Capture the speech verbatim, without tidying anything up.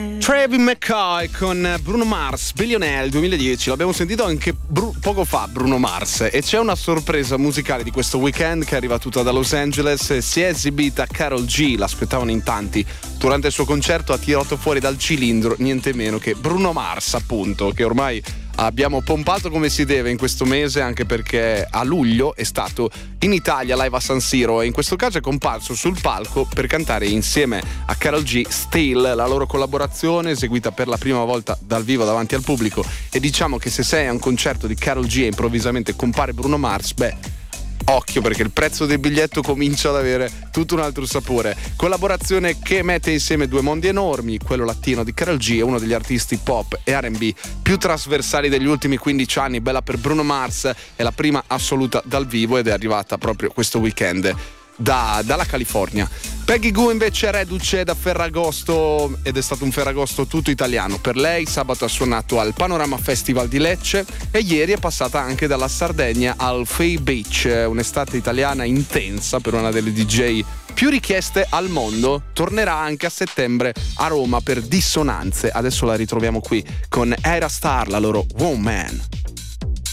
Travis McCoy con Bruno Mars, Billionaire duemiladieci. L'abbiamo sentito anche bru- poco fa Bruno Mars, e c'è una sorpresa musicale di questo weekend che arriva tutta da Los Angeles. Si è esibita Karol G, l'aspettavano in tanti. Durante il suo concerto ha tirato fuori dal cilindro niente meno che Bruno Mars, appunto, che ormai abbiamo pompato come si deve in questo mese, anche perché a luglio è stato in Italia live a San Siro e in questo caso è comparso sul palco per cantare insieme a Karol G Still, la loro collaborazione eseguita per la prima volta dal vivo davanti al pubblico. E diciamo che se sei a un concerto di Karol G e improvvisamente compare Bruno Mars, beh, occhio, perché il prezzo del biglietto comincia ad avere tutto un altro sapore. Collaborazione che mette insieme due mondi enormi, quello latino di Karol G è uno degli artisti pop e R and B più trasversali degli ultimi quindici anni. Bella per Bruno Mars, è la prima assoluta dal vivo ed è arrivata proprio questo weekend da, dalla California. Peggy Gou invece è reduce da Ferragosto ed è stato un Ferragosto tutto italiano per lei. Sabato ha suonato al Panorama Festival di Lecce e ieri è passata anche dalla Sardegna al Fay Beach, un'estate italiana intensa per una delle D J più richieste al mondo. Tornerà anche a settembre a Roma per Dissonanze. Adesso la ritroviamo qui con Era Star, la loro Woman.